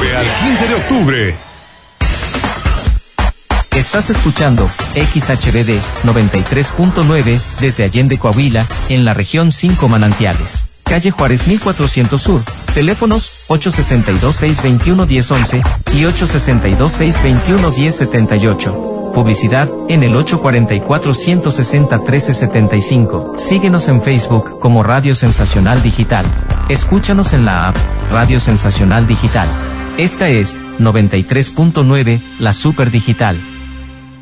al 15 de octubre. Estás escuchando XHBD 93.9 desde Allende, Coahuila, en la región 5 Manantiales. Calle Juárez 1400 Sur. Teléfonos 862-621-1011 y 862-621-1078. Publicidad en el 844-160-1375. Síguenos en Facebook como Radio Sensacional Digital. Escúchanos en la app Radio Sensacional Digital. Esta es 93.9, la Super Digital.